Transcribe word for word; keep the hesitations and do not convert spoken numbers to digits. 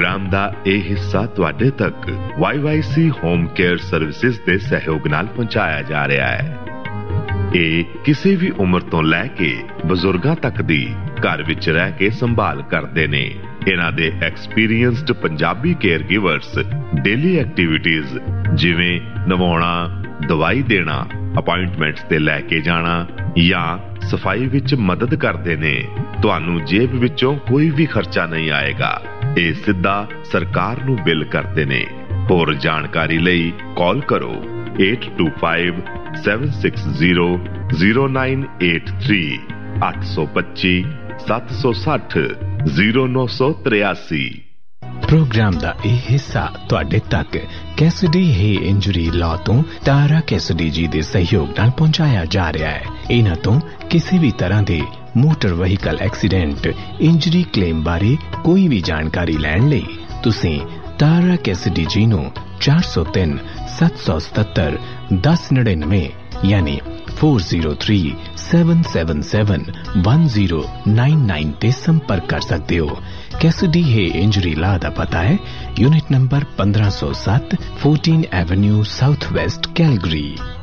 Programme दा ਇਹ ਹਿੱਸਾ ਤੁਹਾਡੇ ਤੱਕ why Y C home care services ਦੇ ਸਹਿਯੋਗ ਨਾਲ ਪਹੁੰਚਾਇਆ ਜਾ ਰਿਹਾ ਹੈ। ਇਹ ਕਿਸੇ ਵੀ ਉਮਰ ਤੋਂ ਲੈ ਕੇ ਬਜ਼ੁਰਗਾਂ ਤੱਕ ਦੀ ਘਰ ਵਿੱਚ ਰਹਿ ਕੇ ਸੰਭਾਲ ਕਰਦੇ ਨੇ। ਇਹਨਾਂ ਦੇ experienced Punjabi care ਗਿਵਰਸ daily activities ਜਿਵੇਂ ਨਵਾਉਣਾ, ਦਵਾਈ ਦੇਣਾ, ਅਪਾਇੰਟਮੈਂਟਸ ਤੇ ਲੈ ਕੇ ਜਾਣਾ ਜਾਂ ਸਫਾਈ ਵਿੱਚ ਮਦਦ ਕਰਦੇ ਨੇ। ਤੁਹਾਨੂੰ ਜੇਬ ਵਿੱਚੋਂ ਕੋਈ ਵੀ ਖਰਚਾ ਨਹੀਂ ਆਏਗਾ। ਇਹ ਸਿੱਧਾ ਸਰਕਾਰ ਨੂੰ ਬਿੱਲ ਕਰਦੇ ਨੇ। ਹੋਰ ਜਾਣਕਾਰੀ ਲਈ ਕਾਲ ਕਰੋ eight two five seven six zero zero nine eight three eight two five seven six zero zero nine three three। Programme ਦਾ ਇਹ ਹਿੱਸਾ ਤੁਹਾਡੇ ਤੱਕ ਕੈਸਡੀ ਹੈ ਇੰਜਰੀ ਲਾਅ ਤੋਂ ਤਾਰਾ ਕੈਸਡੀ ਜੀ ਦੇ ਸਹਿਯੋਗ ਨਾਲ ਪਹੁੰਚਾਇਆ ਜਾ ਰਿਹਾ ਹੈ। ਇਹਨਾਂ ਤੋਂ ਕਿਸੇ ਵੀ ਤਰ੍ਹਾਂ ਦੇ motor vehicle accident injury claim ਬਾਰੇ ਕੋਈ ਵੀ ਜਾਣਕਾਰੀ ਲੈਣ ਲਈ ਤੁਸੀਂ ਤਾਰਾ ਕੈਸਡੀ ਜੀ ਨੂੰ ਚਾਰ ਸੌ ਤਿੰਨ ਸੱਤ ਸੌ ਸਤੱਤਰ ਦਸ ਨੜਿਨਵੇਂ ਯਾਨੀ four zero three seven seven seven one zero nine nine ਤੇ ਸੰਪਰਕ ਕਰ ਸਕਦੇ ਹੋ। ਕੈਸਡੀ ਹੈ ਇੰਜਰੀ ਲਾਅ ਦਾ ਪਤਾ ਹੈ unit number fifteen oh seven fourteen avenue south West Calgary.